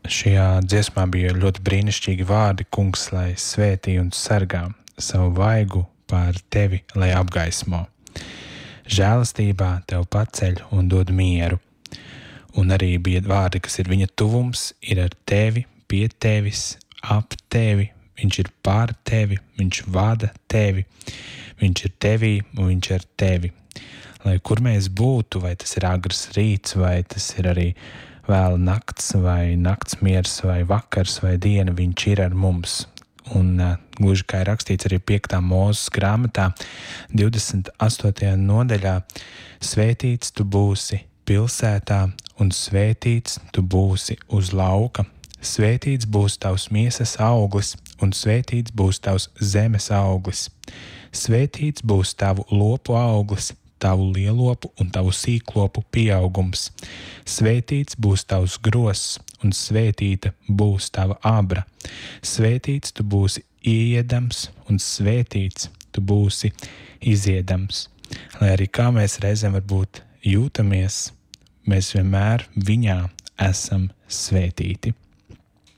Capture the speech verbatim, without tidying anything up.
Šajā dziesmā bija ļoti brīnišķīgi vārdi: Kungs, lai svētī un sargā, savu vaigu pār tevi, lai apgaismo. Žēlastībā tev paceļ un dod mieru. Un arī bija vārdi, kas ir viņa tuvums, ir ar tevi, pie tevis, ap tevi, viņš ir pār tevi, viņš vada tevi, viņš ir tevī un viņš ir tevi. Lai kur mēs būtu, vai tas ir agrs rīts, vai tas ir arī vēl nakts, vai nakts miers, vai vakars, vai diena, viņš ir ar mums. Un uh, gluži kā ir rakstīts arī piektā Mūzes grāmatā, divdesmit astotajā nodaļā: Svētīts tu būsi pilsētā, un svētīts tu būsi uz lauka. Svētīts būs tavs miesas auglis, un svētīts būs tavs zemes auglis. Svētīts būs tavu lopu auglis, tavu lielopu un tavu sīklopu pieaugums. Svētīts būs tavs gross, un svētīta būs tava abra. Svētīts tu būsi ieedams, un svētīts tu būsi iziedams. Lai arī kā mēs reizēm varbūt jūtamies, mēs vienmēr viņā esam svētīti.